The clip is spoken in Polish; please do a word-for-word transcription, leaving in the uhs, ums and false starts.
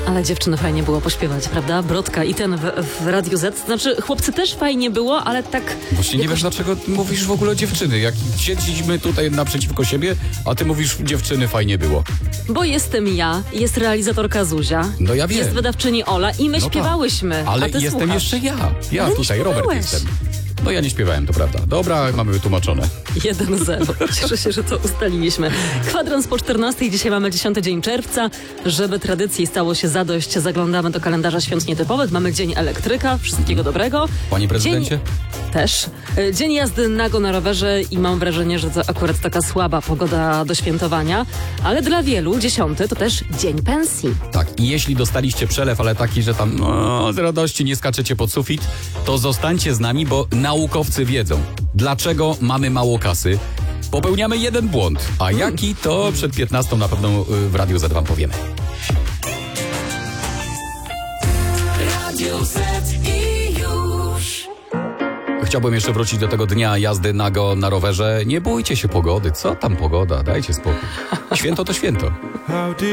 Ale dziewczyny fajnie było pośpiewać, prawda? Brodka i ten w, w Radiu Z. Znaczy, chłopcy też fajnie było, ale tak... Właśnie nie wiesz, dlaczego mówisz w ogóle dziewczyny. Jak siedzimy tutaj naprzeciwko siebie, a ty mówisz dziewczyny fajnie było. Bo jestem ja, jest realizatorka Zuzia, No ja wiem. jest wydawczyni Ola i my No tak. śpiewałyśmy, Ale a ty jestem słuchasz. jeszcze ja. Ja Ale nie tutaj, Robert śpiewałeś. jestem. No ja nie śpiewałem, to prawda. Dobra, mamy wytłumaczone. jeden zero. Cieszę się, że to ustaliliśmy. Kwadrans po czternastej. Dzisiaj mamy dziesiąty dzień czerwca. Żeby tradycji stało się zadość, zaglądamy do kalendarza świąt nietypowych. Mamy Dzień Elektryka. Wszystkiego dobrego. Panie prezydencie? Dzień... Też. Dzień jazdy nago na rowerze i mam wrażenie, że to akurat taka słaba pogoda do świętowania. Ale dla wielu dziesiąty to też Dzień Pensji. Tak, i jeśli dostaliście przelew, ale taki, że tam no, z radości nie skaczecie pod sufit, to zostańcie z nami, bo naukowcy wiedzą, dlaczego mamy mało kasy. Popełniamy jeden błąd, a jaki to przed piętnastą na pewno y, w Radiu Z wam powiemy. Radio Z i już. Chciałbym jeszcze wrócić do tego dnia jazdy nago na rowerze. Nie bójcie się pogody. Co tam pogoda? Dajcie spokój. Święto to święto.